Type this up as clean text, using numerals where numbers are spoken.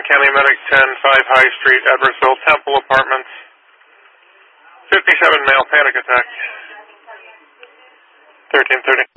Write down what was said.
County Medic 10, 5 High Street, Edwardsville, Temple Apartments. 57 male, panic attack. 1330.